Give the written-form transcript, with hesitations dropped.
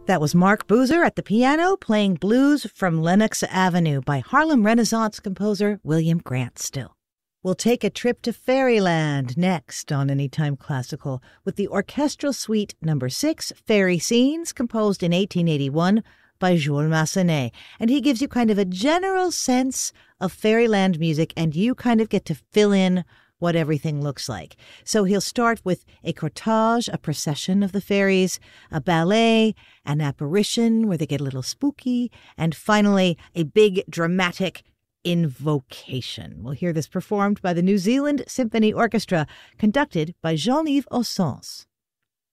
That was Mark Boozer at the piano playing Blues from Lenox Avenue by Harlem Renaissance composer William Grant Still. We'll take a trip to Fairyland next on Anytime Classical with the Orchestral Suite No. 6, Fairy Scenes, composed in 1881 by Jules Massenet. And he gives you kind of a general sense of Fairyland music, and you kind of get to fill in what everything looks like. So he'll start with a cortege, a procession of the fairies, a ballet, an apparition where they get a little spooky, and finally a big dramatic invocation. We'll hear this performed by the New Zealand Symphony Orchestra, conducted by Jean-Yves Ossens.